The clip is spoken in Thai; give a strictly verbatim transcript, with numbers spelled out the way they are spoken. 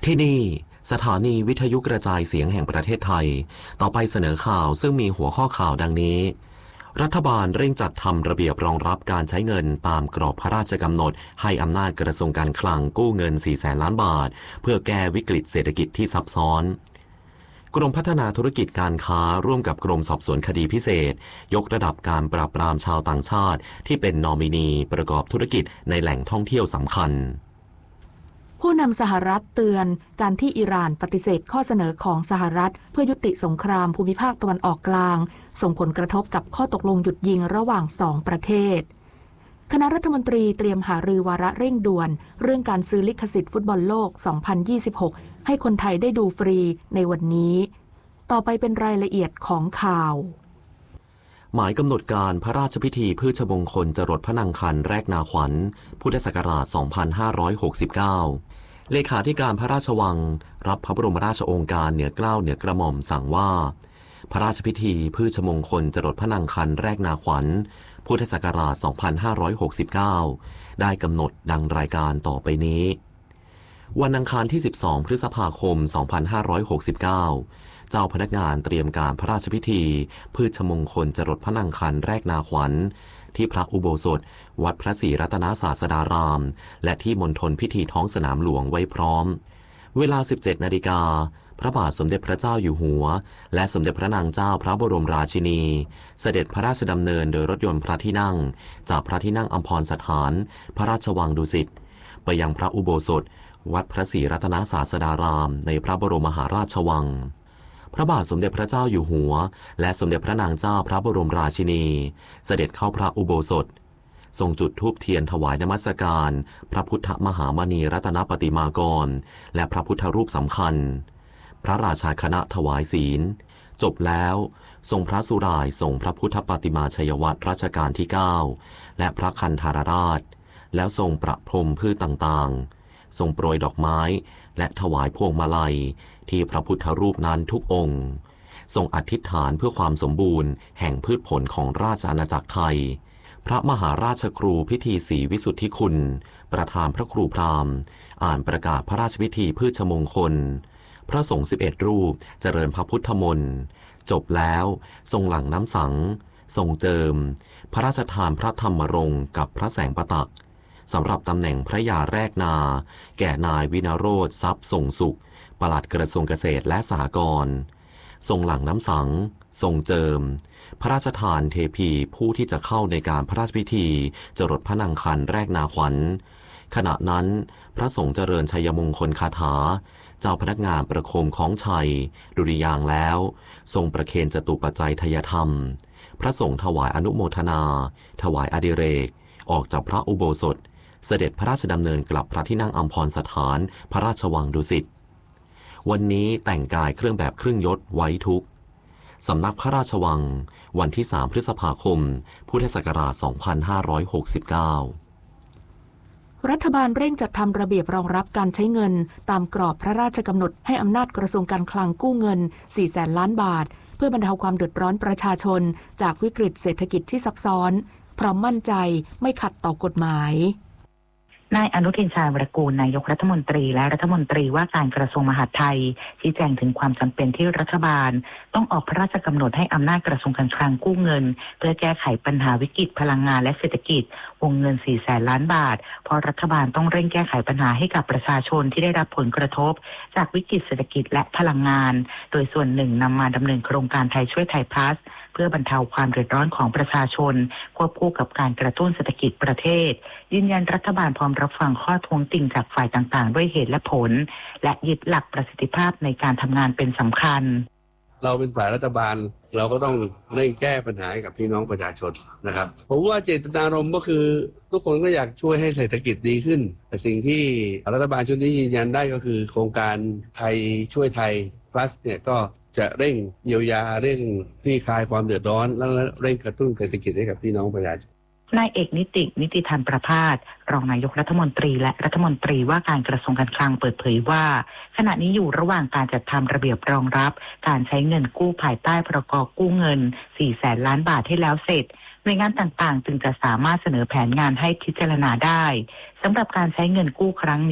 ที่นี่สถานีวิทยุกระจายเสียงแห่งประเทศไทยต่อไปเสนอข่าวซึ่งมีหัวข้อข่าวดังนี้รัฐบาลเร่งจัดทำระเบียบรองรับการใช้เงินตามกรอบพระราชกำหนดให้อำนาจกระทรวงการคลังกู้เงิน สี่แสนล้านบาทเพื่อแก้วิกฤตเศรษฐกิจที่ซับซ้อนกรมพัฒนาธุรกิจการค้าร่วมกับกรมสอบสวนคดีพิเศษยกระดับการปราบปรามชาวต่างชาติที่เป็นนอมินีประกอบธุรกิจในแหล่งท่องเที่ยวสำคัญผู้นำสหรัฐเตือนการที่อิหร่านปฏิเสธข้อเสนอของสหรัฐเพื่อยุติสงครามภูมิภาคตะวันออกกลางส่งผลกระทบกับข้อตกลงหยุดยิงระหว่างสองประเทศคณะรัฐมนตรีเตรียมหารือวาระเร่งด่วนเรื่องการซื้อลิขสิทธิ์ฟุตบอลโลก สองพันยี่สิบหก ให้คนไทยได้ดูฟรีในวันนี้ต่อไปเป็นรายละเอียดของข่าวหมายกำหนดการพระราชพิธีพืชมงคลจรดพระนางคันแรกนาขวัญพุทธศักราช สองพันห้าร้อยหกสิบเก้า เลขาธิการพระราชวังรับพระบรมราชโองการเหนือเกล้าเหนือกระหม่อมสั่งว่าพระราชพิธีพืชมงคลจรดพระนางคันแรกนาขวัญพุทธศักราช สองพันห้าร้อยหกสิบเก้า ได้กำหนดดังรายการต่อไปนี้วันอังคารที่ สิบสอง พฤษภาคม สองพันห้าร้อยหกสิบเก้าเจ้าพนักงานเตรียมการพระราชพิธีพืชมงคลจรดพระนางคันแรกนาขวัญที่พระอุโบสถวัดพระศรีรัตนศาสดารามและที่มณฑลพิธีท้องสนามหลวงไว้พร้อมเวลา สิบเจ็ดนาฬิกาพระบาทสมเด็จพระเจ้าอยู่หัวและสมเด็จพระนางเจ้าพระบรมราชินีเสด็จพระราชดำเนินโดยรถยนต์พระที่นั่งจากพระที่นั่งอัมพรสถานพระราชวังดุสิตไปยังพระอุโบสถวัดพระศรีรัตนศาสดารามในพระบรมมหาราชวังพระบาทสมเด็จพระเจ้าอยู่หัวและสมเด็จพระนางเจ้าพระบรมราชินีเสด็จเข้าพระอุโบสถทรงจุดธูปเทียนถวายนมัสการพระพุทธมหามณีรัตนปฏิมากรและพระพุทธรูปสำคัญพระราชาคณะถวายศีลจบแล้วทรงพระสุร่ายทรงพระพุทธปฏิมาชัยวัตรรัชกาลที่เก้าและพระคันธารราชแล้วทรงประพรมพืชต่างๆทรงโปรยดอกไม้และถวายพวงมาลัยที่พระพุทธรูปนั้นทุกองค์ทรงอธิษฐานเพื่อความสมบูรณ์แห่งพืชผลของราชอาณาจักรไทยพระมหาราชครูพิธีศรีวิสุทธิคุณประธานพระครูพราหมณ์อ่านประกาศพระราชพิธีพืชมงคลพระสงฆ์สิบเอ็ดรูปเจริญพระพุทธมนต์จบแล้วทรงหลั่งน้ำสังทรงเจิมพระราชทานพระธรรมรงค์กับพระแสงประตักสำหรับตำแหน่งพระยาแรกนาแก่นายวินโรธทรัพย์ส่งสุขปลัดกระทรวงเกษตรและสหกรณ์ทรงหลั่งน้ำสังทรงเจิมพระราชทานเทพีผู้ที่จะเข้าในการพระราชพิธีจรดพระนางคันแรกนาขวัญขณะนั้นพระสงฆ์เจริญชัยมงคลคาถาเจ้าพนักงานประโคมของชัยดุริยางแล้วทรงประเคนจตุปัจจัยทยธรรมพระสงฆ์ถวายอนุโมทนาถวายอดิเรกออกจากพระอุโบสถเสด็จพระราชดำเนินกลับพระที่นั่งอัมพรสถานพระราชวังดุสิตวันนี้แต่งกายเครื่องแบบครึ่งยศไว้ทุกสำนักพระราชวังวันที่สามพฤษภาคมพุทธศักราชสองพันห้าร้อยหกสิบเก้ารัฐบาลเร่งจัดทำระเบียบรองรับการใช้เงินตามกรอบพระราชกำหนดให้อำนาจกระทรวงการคลังกู้เงิน สี่แสนล้านบาทเพื่อบรรเทาความเดือดร้อนประชาชนจากวิกฤตเศรษฐกิจที่ซับซ้อนพร้อมมั่นใจไม่ขัดต่อกฎหมายนายอนุทินชาญวิรากูลนายกรัฐมนตรีและรัฐมนตรีว่าการกระทรวงมหาดไทยชี้แจงถึงความจำเป็นที่รัฐบาลต้องออกพระราชกำหนดให้อำนาจกระทรวงการคลังกู้เงินเพื่อแก้ไขปัญหาวิกฤตพลังงานและเศรษฐกิจวงเงิน สี่แสนล้านบาทเพราะรัฐบาลต้องเร่งแก้ไขปัญหาให้กับประชาชนที่ได้รับผลกระทบจากวิกฤตเศรษฐกิจและพลังงานโดยส่วนหนึ่งนำมาดำเนินโครงการไทยช่วยไทยพลัสเพื่อบรรเทาความเดือดร้อนของประชาชนควบคู่กับการกระตุ้นเศรษฐกิจประเทศยืนยันรัฐบาลพร้อมรับฟังข้อท้วงติงจากฝ่ายต่างๆด้วยเหตุและผลและยึดหลักประสิทธิภาพในการทำงานเป็นสำคัญเราเป็นฝ่ายรัฐบาลเราก็ต้องเร่งแก้ปัญหาให้กับพี่น้องประชาชนนะครับผมว่าเจตนารมณ์ก็คือทุกคนก็อยากช่วยให้เศรษฐกิจดีขึ้นแต่สิ่งที่รัฐบาลชุดนี้ยืนยันได้ก็คือโครงการไทยช่วยไทย plus เนี่ยก็จะเร่งเยียวยาเร่งคลี่คลายความเดือดร้อนและเร่งกระตุ้นเศรษฐกิจให้กับพี่น้องประชาชนนายเอกนิตินิติธรรมประภาสรองนายกรัฐมนตรีและรัฐมนตรีว่าการกระทรวงการคลังเปิดเผยว่าขณะนี้อยู่ระหว่างการจัดทำระเบียบรองรับการใช้เงินกู้ภายใต้พรกกู้เงิน สี่แสนล้านบาทให้แล้วเสร็จหน่วยงานต่างๆจึงจะสามารถเสนอแผนงานให้พิจารณาได้สำหรับการใช้เงินกู้ครั้ง